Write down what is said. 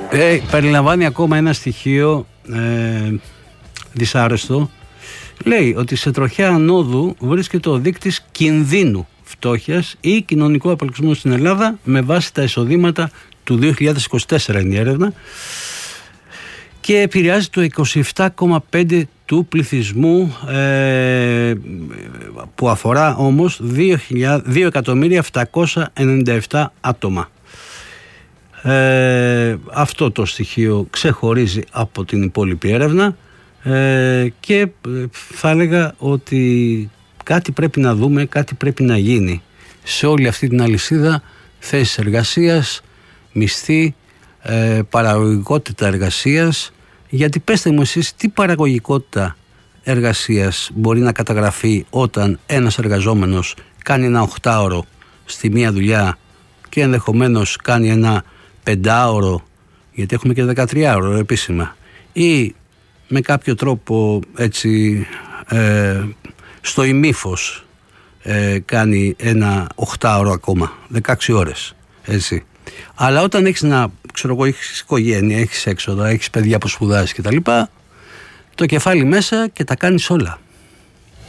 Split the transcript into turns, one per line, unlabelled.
Περιλαμβάνει ακόμα ένα στοιχείο δυσάρεστο. Λέει ότι σε τροχιά ανόδου βρίσκεται ο δείκτης κινδύνου φτώχειας ή κοινωνικού αποκλεισμού στην Ελλάδα με βάση τα εισοδήματα του 2024 είναι η έρευνα και επηρεάζει το 27,5% του πληθυσμού, που αφορά όμως 2.797 άτομα. Αυτό το στοιχείο ξεχωρίζει από την υπόλοιπη έρευνα και θα έλεγα ότι κάτι πρέπει να δούμε, κάτι πρέπει να γίνει σε όλη αυτή την αλυσίδα, θέσεις εργασίας, μισθή, παραγωγικότητα εργασίας. Γιατί πέστε μου εσείς, τι παραγωγικότητα εργασίας μπορεί να καταγραφεί όταν ένας εργαζόμενος κάνει ένα 8ωρο στη μία δουλειά και ενδεχομένως κάνει ένα 5ωρο, γιατί έχουμε και 13ωρο επίσημα, ή με κάποιο τρόπο έτσι στο ημίφος κάνει ένα 8ωρο ακόμα, 16 ώρες, έτσι. Αλλά όταν έχεις έχεις οικογένεια, έχεις έξοδα, έχεις παιδιά που σπουδάζεις κτλ., το κεφάλι μέσα και τα κάνεις όλα.